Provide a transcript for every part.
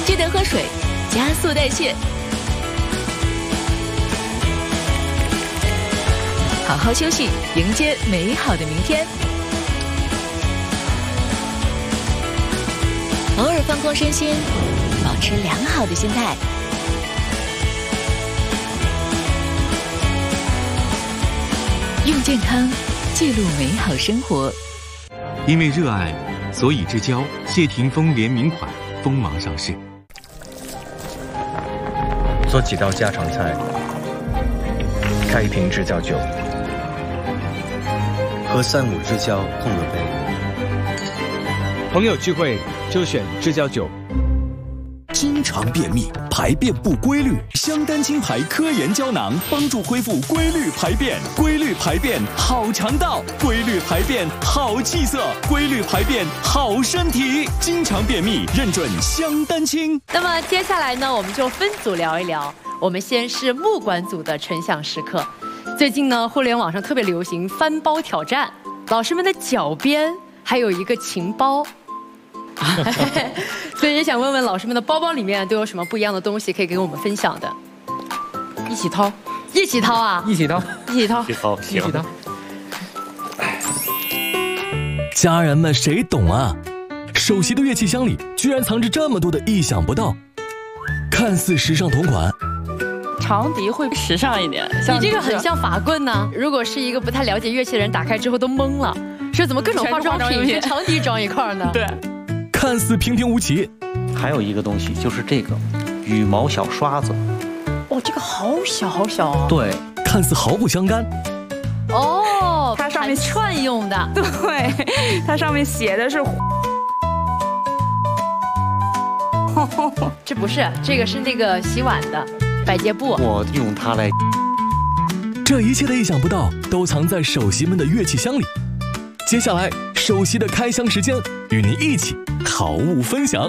记得喝水，加速代谢。好好休息，迎接美好的明天。偶尔放空身心，保持良好的心态。用健康记录美好生活。 因为热爱，所以之交谢霆锋联名款锋芒上市。 做几道家常菜，开一瓶知交酒，和3、5知交碰个杯。 朋友聚会就选知交酒。 经常便秘，排便不规律，香丹清排科研胶囊帮助恢复规律排便，规律排便好肠道，规律排便好气色，规律排便好身体。经常便秘认准香丹清。 那么接下来呢，我们就分组聊一聊。我们先是木管组的纯享时刻。最近呢，互联网上特别流行翻包挑战，老师们的脚边还有一个情包。所以也想问问老师们的包包里面都有什么不一样的东西可以给我们分享的？一起掏，一起掏啊！ 一起掏， 一起掏， 一起掏， 一起掏。 家人们谁懂啊？首席的乐器箱里居然藏着这么多的意想不到，看似时尚同款。 长笛会时尚一点， 你这个很像法棍呢。如果是一个不太了解乐器的人，打开之后都懵了，说怎么各种化妆品跟长笛装一块呢？ 对。 看似平平无奇， 还有一个东西就是这个羽毛小刷子。 哦，这个好小好小啊。 对， 看似毫不相干。 哦， 它上面串用的。 对，它上面写的是。 这不是，这个是那个洗碗的百洁布。 我用它来。 这一切的意想不到都藏在首席们的乐器箱里。接下来，首席的开箱时间，与您一起好物分享。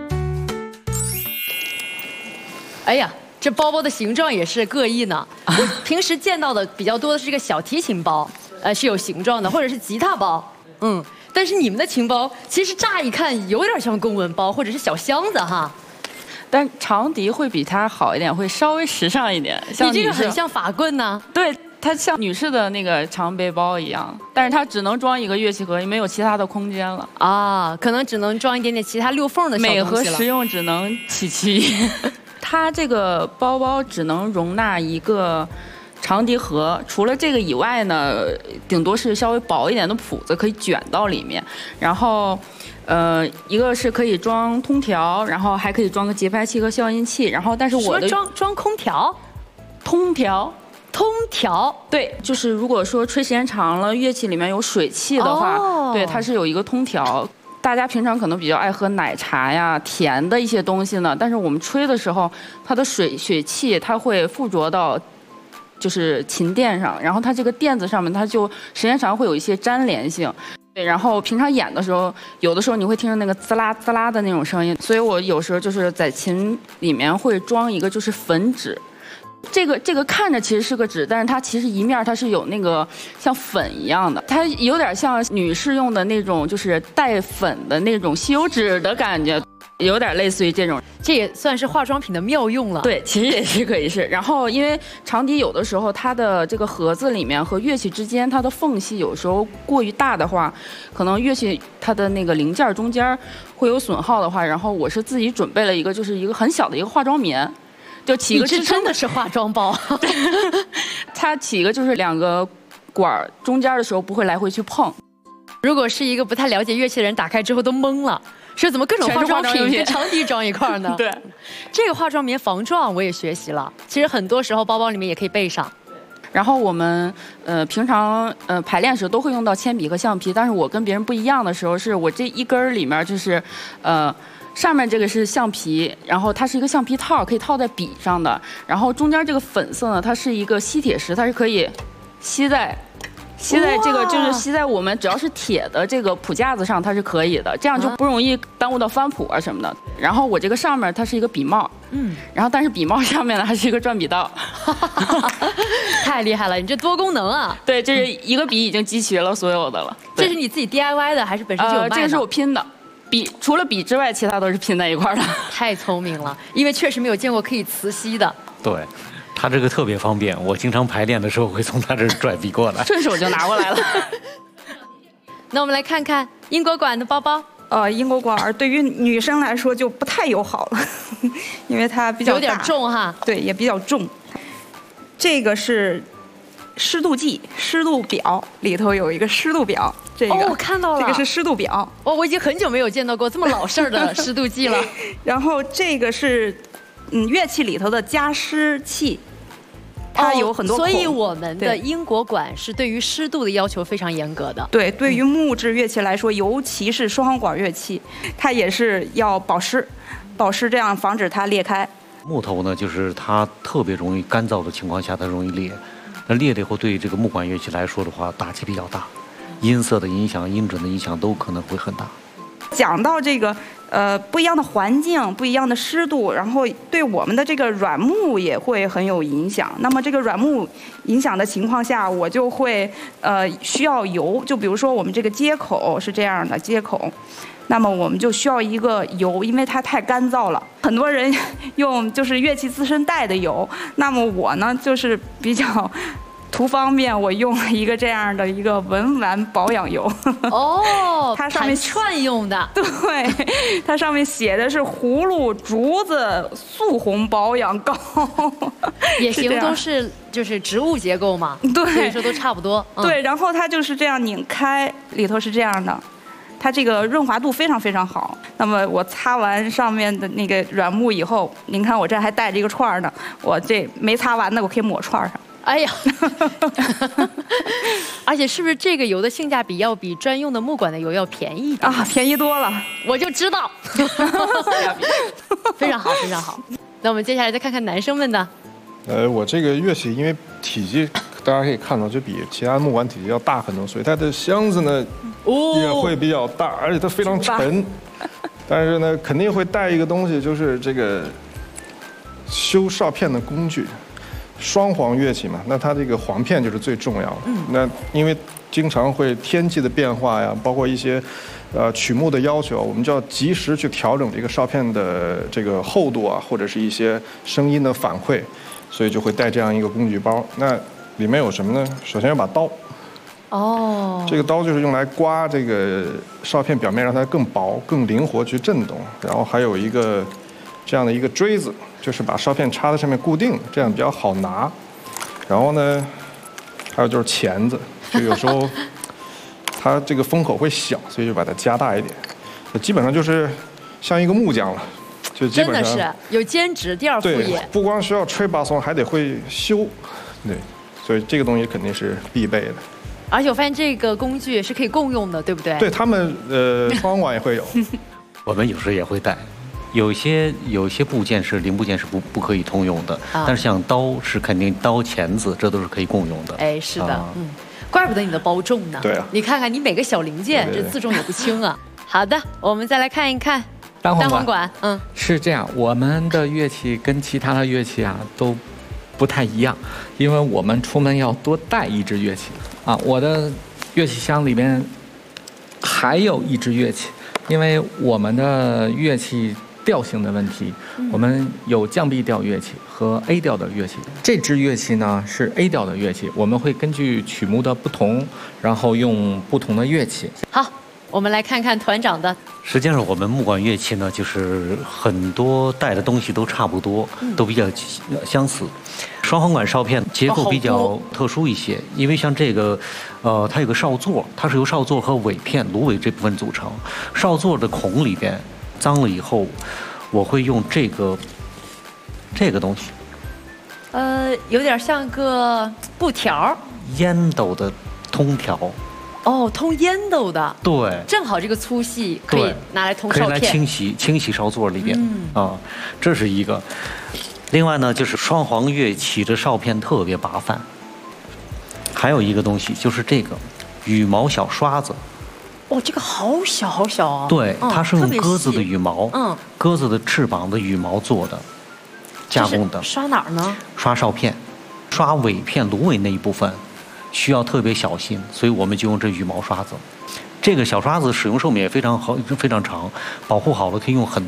哎呀，这包包的形状也是各异呢。我平时见到的比较多的是这个小提琴包，是有形状的，或者是吉他包。但是你们的琴包其实乍一看有点像公文包或者是小箱子哈。 但长笛会比它好一点，会稍微时尚一点。 你这个很像法棍呢。 对。它像女士的那个长背包一样，但是它只能装一个乐器盒，没有其他的空间了啊，可能只能装一点点其他溜缝的小东西了。 美和实用只能齐齐。它这个包包只能容纳一个长笛盒，除了这个以外呢，顶多是稍微薄一点的谱子可以卷到里面，然后。一个是可以装通调，然后还可以装个节拍器和消音器，然后但是我的装空调， 通调，对，就是如果说吹时间长了，乐器里面有水汽的话，对，它是有一个通调。大家平常可能比较爱喝奶茶呀、甜的一些东西呢，但是我们吹的时候，它的水汽它会附着到就是琴垫上，然后它这个垫子上面它就时间长会有一些粘连性。对，然后平常演的时候，有的时候你会听着那个滋啦滋啦的那种声音，所以我有时候就是在琴里面会装一个就是粉纸。这个看着其实是个纸，但是它其实一面它是有那个像粉一样的，它有点像女士用的那种就是带粉的那种吸油纸的感觉，有点类似于这种。 这也算是化妆品的妙用了。 对，其实也是可以是。然后因为长笛有的时候它的这个盒子里面和乐器之间它的缝隙有时候过于大的话，可能乐器它的那个零件中间会有损耗的话，然后我是自己准备了一个就是一个很小的一个化妆棉。就起一个这真的是化妆包， 它起一个就是2个管中间的时候不会来回去碰。 如果是一个不太了解乐器的人，打开之后都懵了，说怎么各种化妆品跟长笛装一块呢？ 对， 这个化妆棉防撞我也学习了，其实很多时候包包里面也可以备上。 然后我们平常排练时都会用到铅笔和橡皮，但是我跟别人不一样的时候，是我这一根里面就是上面这个是橡皮，然后它是一个橡皮套，可以套在笔上的。然后中间这个粉色呢，它是一个吸铁石，它是可以吸在这个就是吸在我们只要是铁的这个谱架子上，它是可以的，这样就不容易耽误到翻谱啊什么的。然后我这个上面它是一个笔帽，然后但是笔帽上面呢还是一个转笔刀， 太厉害了，你这多功能啊！ 对，这是一个笔已经集齐了所有的了。 这是你自己 DIY 的还是本身就有卖的？ 这个是我拼的。 除了笔之外，其他都是拼在一块儿的。 太聪明了，因为确实没有见过可以磁吸的。 对，它这个特别方便，我经常排练的时候会从它这儿拽笔过来， 顺手就拿过来了。 那我们来看看英国馆的包包。 英国馆对于女生来说就不太友好了，因为它比较大， 有点重哈。 对，也比较重。这个是湿度计、湿度表，里头有一个湿度表。这个我看到了， 这个是湿度表。 我已经很久没有见到过这么老式儿的湿度计了。 然后这个是乐器里头的加湿器。它有很多孔， 所以我们的英国馆是对于湿度的要求非常严格的。 对，对于木质乐器来说，尤其是双簧管乐器，它也是要保湿，这样防止它裂开。 木头呢，就是它特别容易干燥的情况下，它容易裂。那裂了以后，对这个木管乐器来说的话，打击比较大，音色的影响、音准的影响都可能会很大。 讲到这个不一样的环境、不一样的湿度，然后对我们的这个软木也会很有影响。那么这个软木影响的情况下，我就会需要油。就比如说我们这个接口是这样的接口，那么我们就需要一个油，因为它太干燥了。很多人用就是乐器自身带的油，那么我呢就是比较图方便，我用了一个这样的一个文玩保养油。它上面串用的。 对，它上面写的是葫芦竹子素红保养膏。 也行，都是就是植物结构嘛。 对， 所以说都差不多。 对，然后它就是这样拧开，里头是这样的。它这个润滑度非常非常好。那么我擦完上面的那个软木以后，您看我这还带着一个串呢，我这没擦完的我可以抹串上。 哎呀，而且是不是这个油的性价比要比专用的木管的油要便宜一点啊？便宜多了， 我就知道。非常好，非常好。那我们接下来再看看男生们的。 我这个乐器因为体积大家可以看到，就比其他木管体积要大很多，所以它的箱子呢也会比较大，而且它非常沉。但是呢，肯定会带一个东西，就是这个修哨片的工具。双簧乐器嘛，那它这个簧片就是最重要的。那因为经常会天气的变化呀，包括一些曲目的要求，我们就要及时去调整这个哨片的这个厚度啊，或者是一些声音的反馈，所以就会带这样一个工具包。那里面有什么呢？首先有把刀。这个刀就是用来刮这个哨片表面，让它更薄、更灵活去震动。然后还有一个这样的一个锥子。就是把哨片插在上面固定，这样比较好拿。然后呢，还有就是钳子，就有时候它这个封口会小，所以就把它加大一点。基本上就是像一个木匠了，就基本上真的是有兼职第二副业。 对，不光需要吹巴松，还得会修。对，所以这个东西肯定是必备的。 而且我发现这个工具是可以共用的，对不对？ 对，他们双管也会有。 我们有时候也会带。有些部件是零部件是不可以通用的，但是像刀是肯定刀钳子这都是可以共用的。 哎，是的，怪不得你的包重呢。 对啊， 你看看你每个小零件，这自重也不轻啊。好的，我们再来看一看单簧管。 是这样，我们的乐器跟其他的乐器啊都不太一样，因为我们出门要多带一支乐器啊。我的乐器箱里面还有一支乐器，因为我们的乐器调性的问题，我们有降 B 调乐器和 A 调的乐器。这支乐器呢是 A 调的乐器，我们会根据曲目的不同，然后用不同的乐器。 好，我们来看看团长的。 实际上，我们木管乐器呢，就是很多带的东西都差不多，都比较相似。双簧管哨片结构比较特殊一些，因为像这个，它有个哨座，它是由哨座和尾片、芦苇这部分组成。哨座的孔里边脏了以后，我会用这个东西， 有点像个布条， 烟斗的通条。 通烟斗的。 对， 正好这个粗细可以拿来通哨片， 可以来清洗哨座里边。这是一个。另外呢，就是双簧乐器的哨片特别麻烦。还有一个东西就是这个羽毛小刷子。 这个好小好小啊！ 对，它是用鸽子的羽毛，鸽子的翅膀的羽毛做的，加工的。 刷哪儿呢？ 刷哨片，刷尾片、芦苇那一部分，需要特别小心，所以我们就用这羽毛刷子。 这个小刷子使用寿命也非常好，非常长，保护好了可以用很